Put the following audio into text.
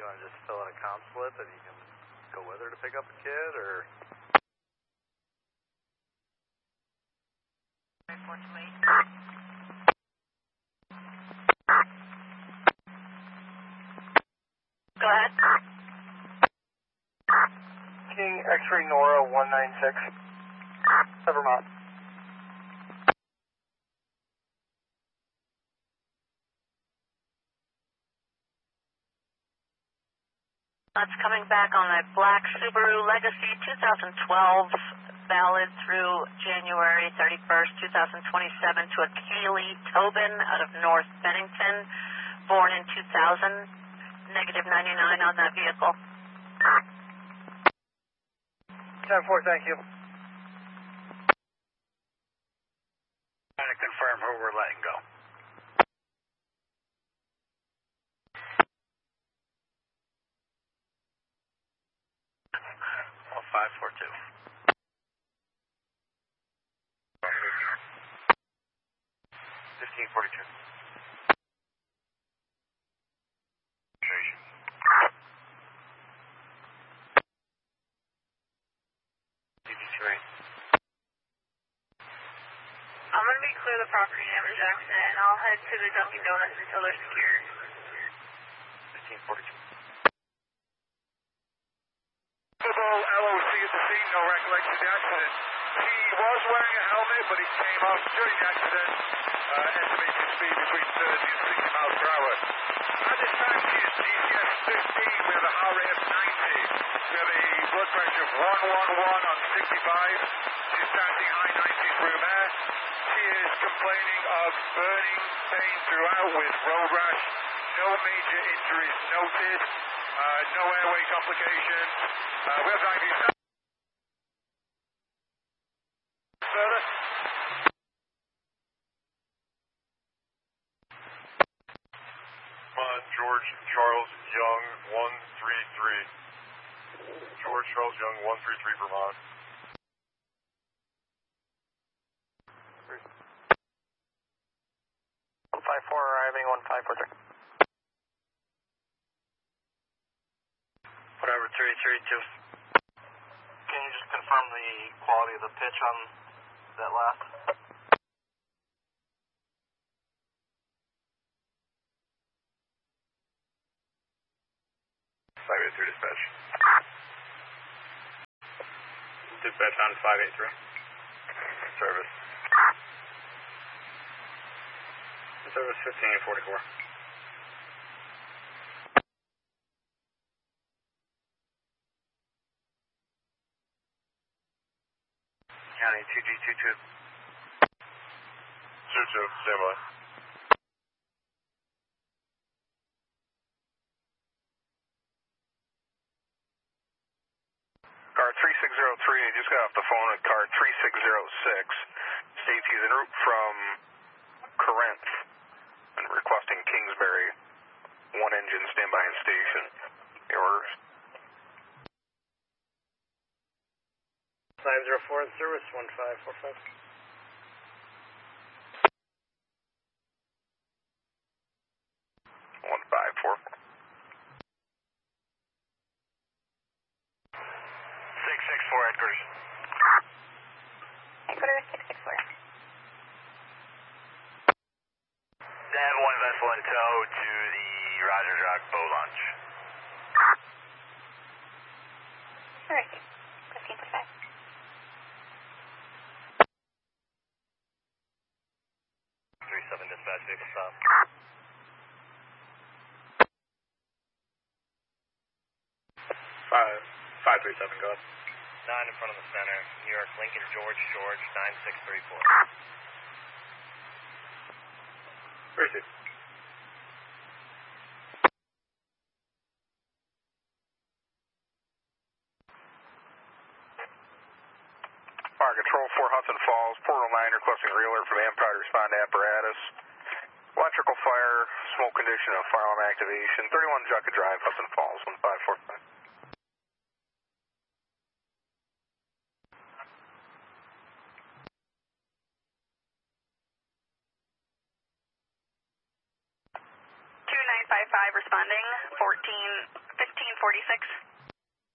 want to just fill in a comp slip and you can go with her to pick up a kid, or? Go ahead. King X-ray Nora 196. Vermont. That's coming back on a black Subaru Legacy 2012, valid through January 31st, 2027, to a Kaylee Tobin out of North Bennington, born in 2000, negative 99 on that vehicle. 10-4, thank you. Trying to confirm who we're letting go. Well, 542. 1542. I'm going to be clear the property damage, Jackson, and I'll head to the Dunkin' Donuts until they're secured. 1542. LOC at the scene, no recollection of the accident. He was wearing a helmet, but he came off during the accident, estimated speed between 30 and 60 miles per hour. At this time, he is DCS 15 with a heart rate of 90. We have a blood pressure of 111 on 65. She's standing high 90s room air. She is complaining of burning pain throughout with road rash. No major injuries noted. No airway complications. We have IV further. George Charles Young 133. George Charles Young 133 Vermont. 154 arriving, 1543. Whatever, 332. Can you just confirm the quality of the pitch on that last? Dispatch. Dispatch on 583. Service. Service 1544. County 2G22. 22, standby. Car 3603, just got off the phone with car 3606. States he's en route from Corinth and requesting Kingsbury. One engine, standby in station. Your orders. 504 in service, 1545. 1544. 664 Edgar's. Headquarters 664. That one vessel in tow to the Rogers Rock boat launch. Alright, 15%. Dispatch, vehicle stop. 537, go ahead. 9 in front of the center, New York, Lincoln, George, 9634. Where is it? Fire Control 4 Hudson Falls, Portal 9 requesting reeler from Empire to respond to apparatus. Electrical fire, smoke condition of fire alarm activation, 31 Jucka Drive, Hudson Falls, 1545. Responding, 1456 1046.